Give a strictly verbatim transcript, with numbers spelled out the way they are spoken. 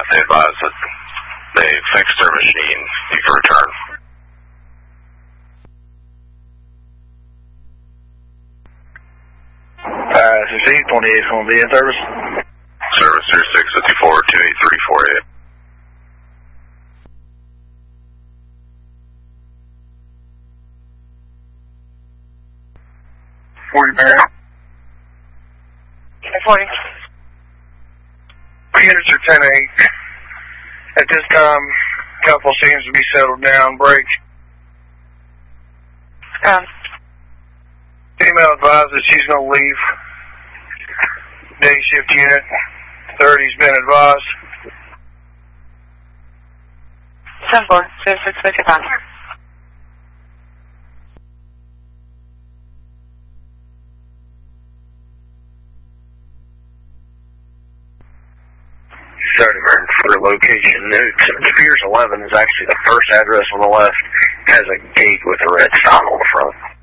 staff, they advised that they fixed their machine. You can return. Uh, S C twenty-eight going to be in service. Service zero six five four two eight three four eight. forty Barry. forty. Units are ten eight. At this time, couple seems to be settled down. Break. Um. Female advised that she's going to leave. Day shift unit. thirty's been advised. ten four, zero six five five. thirty for location notes. Spears eleven is actually the first address on the left. Has a gate with a red sign on the front.